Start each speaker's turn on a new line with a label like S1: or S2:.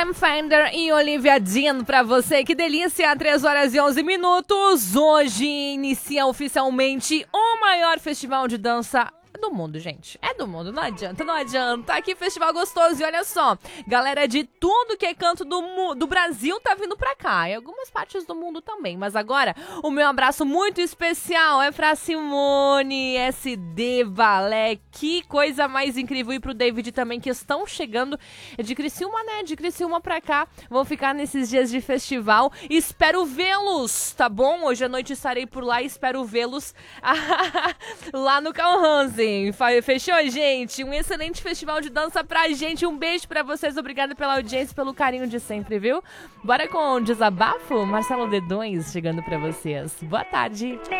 S1: Sam Fender e Olivia Dean pra você. Que delícia, 3 horas e 11 minutos. Hoje inicia oficialmente o maior festival de dança do mundo, gente. É do mundo, não adianta, não adianta. Que festival gostoso. E olha só, galera de tudo que é canto do Brasil tá vindo pra cá. E algumas partes do mundo também. Mas agora, o meu abraço muito especial é pra Simone, SD, Valé. Que coisa mais incrível. E pro David também, que estão chegando de Criciúma, né? De Criciúma pra cá. Vão ficar nesses dias de festival. Espero vê-los, tá bom? Hoje à noite estarei por lá e espero vê-los lá no Calhansen. Fechou, gente? Um excelente festival de dança pra gente. Um beijo pra vocês. Obrigada pela audiência, pelo carinho de sempre, viu? Bora com o desabafo? Marcelo D2 chegando pra vocês. Boa tarde.